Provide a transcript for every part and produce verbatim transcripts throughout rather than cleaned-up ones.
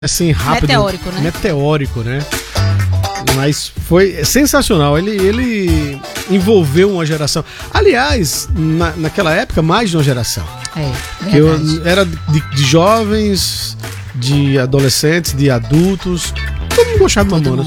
assim, rápido. Meteórico, né? Meteórico, né? Mas foi sensacional. Ele, ele envolveu uma geração. Aliás, na, naquela época, mais de uma geração. É, que eu, era de, de jovens, de adolescentes, de adultos. Todo mundo gostava de Mamonas.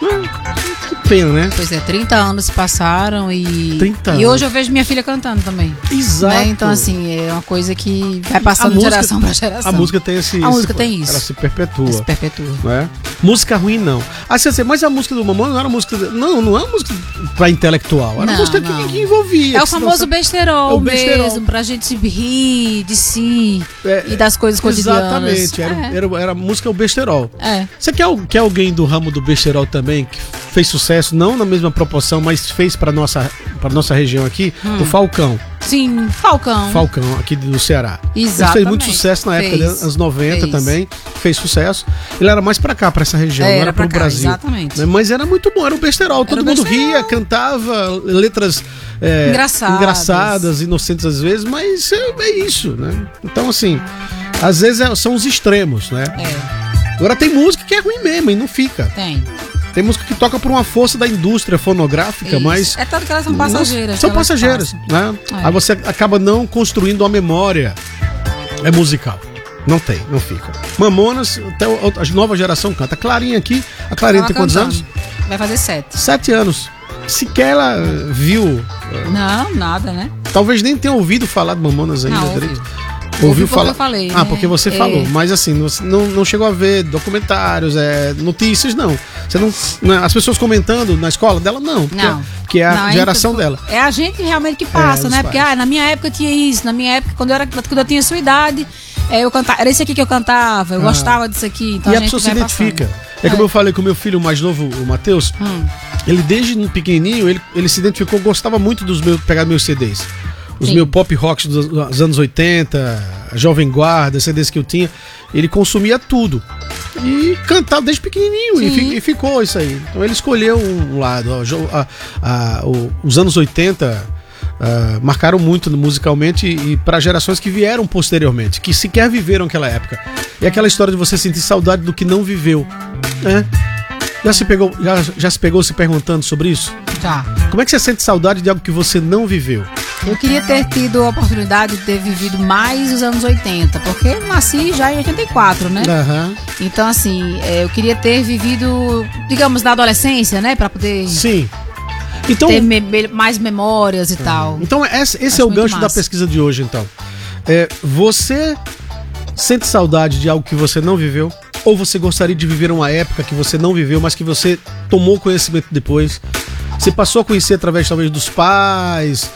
Que pena, né? Pois é, trinta anos se passaram e. trinta E anos. hoje eu vejo minha filha cantando também. Exato. Né? Então, assim, é uma coisa que vai passando de música, geração pra geração. A música tem esse. A música esse, tem isso. Ela se perpetua. Se perpetua. Né? Música ruim, não. Ah, você mas a música do Mamonas não era música. Não, não é uma música pra intelectual. Era não, música não. Que, que envolvia. É o que famoso senão, besterol, é o besterol mesmo, pra gente rir de si é, e das coisas cotidianas. Exatamente. Era, é. era, era a música o besterol. É. Você quer, quer alguém do ramo do besterol também, que fez sucesso, não na mesma proporção, mas fez pra nossa, pra nossa região aqui? Hum. O Falcão. Sim, Falcão. Falcão, aqui do Ceará. Exatamente. Ele fez muito sucesso na época, fez, anos noventa fez. Também. Fez sucesso. Ele era mais pra cá, pra essa região, é, não era, era pro cá, Brasil. Exatamente. Né? Mas era muito bom, era o besterol. Todo mundo besterol. ria, cantava, letras é, engraçadas. engraçadas, inocentes às vezes, mas é, é isso, né? Então, assim, às vezes é, são os extremos, né? É. Agora tem música que é ruim mesmo e não fica. Tem. Tem música que toca por uma força da indústria fonográfica, isso. Mas... É tanto que elas são passageiras. São passageiras, né? É. Aí você acaba não construindo uma memória é musical. Não tem, não fica. Mamonas, até a nova geração canta. A Clarinha aqui, a Clarinha ela tem quantos cantando. anos? Vai fazer sete. Sete anos. Sequer ela viu... Não, nada, né? Talvez nem tenha ouvido falar de Mamonas ainda, não, direito. Ouviu, ouviu falar? Eu falei, ah, né? porque você é. falou. Mas assim, você não, não chegou a ver documentários, é, notícias, não. Você não, não. As pessoas comentando na escola dela, não. Porque, não. Que é a não, geração é, dela. É a gente realmente que passa, é, né? Porque ah, na minha época tinha isso, na minha época, quando eu, era, quando eu tinha sua idade, é, eu cantava, era isso aqui que eu cantava, eu ah. gostava disso aqui. Então e a, a pessoa se identifica. Passando. É como é. eu falei com o meu filho mais novo, o Matheus, hum. ele desde pequenininho, ele, ele se identificou, gostava muito dos meus, pegar meus C Ds. Os Sim. meus pop rocks dos, dos anos oitenta, Jovem Guarda, C Ds que eu tinha, ele consumia tudo. E cantava desde pequenininho, e, e ficou isso aí. Então ele escolheu um lado. A, a, a, o, os anos oitenta uh, marcaram muito musicalmente e para gerações que vieram posteriormente, que sequer viveram aquela época. E aquela história de você sentir saudade do que não viveu, né? Já se pegou, já, já se pegou se perguntando sobre isso? Já. Como é que você sente saudade de algo que você não viveu? Eu queria ter tido a oportunidade de ter vivido mais os anos oitenta, porque eu nasci já em oitenta e quatro, né? Uhum. Então, assim, eu queria ter vivido, digamos, na adolescência, né? Pra poder Sim. Então, ter me mais memórias e uhum. tal. Então, esse, esse é o gancho massa. da pesquisa de hoje, então. É, você sente saudade de algo que você não viveu? Ou você gostaria de viver uma época que você não viveu, mas que você tomou conhecimento depois? Você passou a conhecer através, talvez, dos pais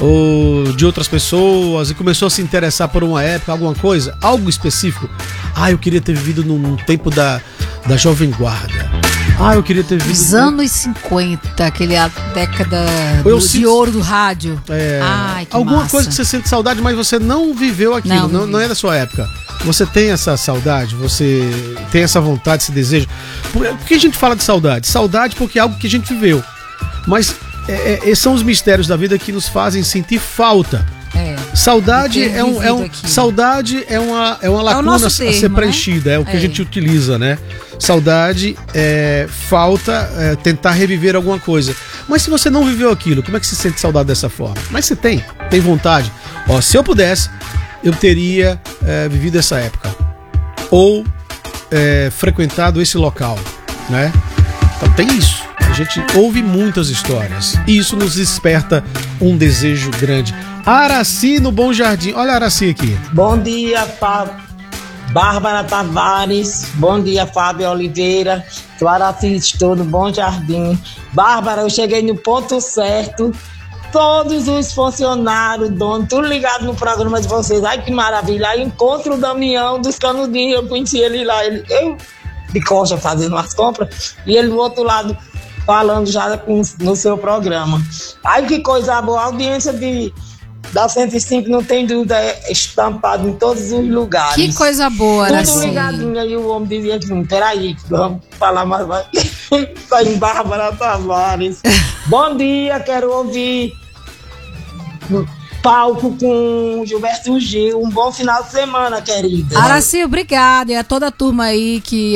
ou de outras pessoas e começou a se interessar por uma época, alguma coisa, algo específico. Ah, eu queria ter vivido num tempo da, da Jovem Guarda. Ah, eu queria ter vivido... Os anos cinquenta, aquele a década do, sinto... de ouro do rádio. É, Ai, que alguma massa. coisa que você sente saudade, mas você não viveu aquilo, não, não, não é da sua época. Você tem essa saudade, você tem essa vontade, esse desejo. Por, por que a gente fala de saudade? Saudade porque é algo que a gente viveu. Mas é, é, são os mistérios da vida que nos fazem sentir falta. É, saudade é um, é um saudade é uma, é uma lacuna é termo, a ser preenchida, né? É o que é. a gente utiliza, né? Saudade é falta, é tentar reviver alguma coisa. Mas se você não viveu aquilo, como é que você sente saudade dessa forma? Mas você tem, tem vontade. Ó, se eu pudesse, eu teria é, vivido essa época ou é, frequentado esse local, né? Então tem isso. A gente ouve muitas histórias e isso nos desperta um desejo grande. Araci no Bom Jardim. Olha a Araci aqui. Bom dia, Fábio. Bárbara Tavares. Bom dia, Fábio Oliveira. Sou Araci, estou no Bom Jardim. Bárbara, eu cheguei no ponto certo. Todos os funcionários, donos, tudo ligado no programa de vocês. Ai, que maravilha. Aí encontro o Damião dos Canudinhos. Eu conheci ele lá. Ele, eu de coxa fazendo umas compras. E ele do outro lado falando já com, no seu programa. Ai, que coisa boa. A audiência de... da cento e cinco, não tem dúvida, é estampado em todos os lugares. Que coisa boa, tudo assim. ligadinho. Aí o homem dizia assim, peraí, vamos falar mais. Tá em Bárbara Tavares. Bom dia, quero ouvir palco com Gilberto Gil. Um bom final de semana, querida. Araci, obrigada. E a toda a turma aí que